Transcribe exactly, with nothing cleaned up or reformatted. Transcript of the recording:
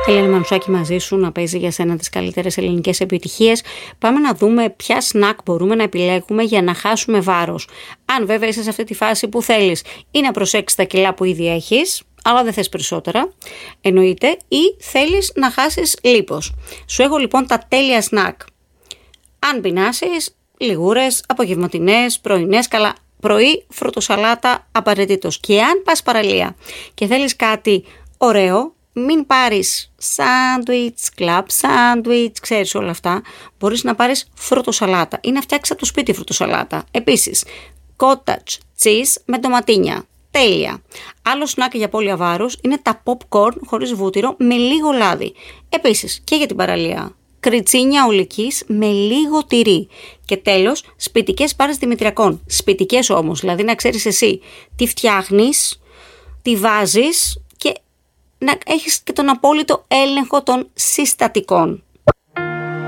Ελένη Μανουσάκη μαζί σου να παίζει για σένα τις καλύτερες ελληνικές επιτυχίες. Πάμε να δούμε ποια σνακ μπορούμε να επιλέγουμε για να χάσουμε βάρος. Αν βέβαια είσαι σε αυτή τη φάση που θέλεις ή να προσέξεις τα κιλά που ήδη έχεις, αλλά δεν θες περισσότερα, εννοείται, ή θέλεις να χάσεις λίπος. Σου έχω λοιπόν τα τέλεια σνακ. Αν πεινάσεις, λιγούρες, απογευματινές, πρωινές, καλά. Πρωί, φρουτοσαλάτα απαραίτητος. Και αν πας παραλία και θέλεις κάτι ωραίο, μην πάρεις σάντουιτς, κλαμπ σάντουιτς, ξέρεις όλα αυτά. Μπορείς να πάρεις φρουτοσαλάτα ή να φτιάξεις από το σπίτι φρουτοσαλάτα. Επίσης, cottage cheese με ντοματίνια. Τέλεια. Άλλο σνακ για απώλεια βάρους είναι τα popcorn χωρίς βούτυρο με λίγο λάδι. Επίσης και για την παραλία. Κριτσίνια ολικής με λίγο τυρί. Και τέλος, σπιτικές μπάρες δημητριακών. Σπιτικές όμως, δηλαδή να ξέρεις εσύ τι φτιάχνεις, τι βάζεις και να έχεις και τον απόλυτο έλεγχο των συστατικών.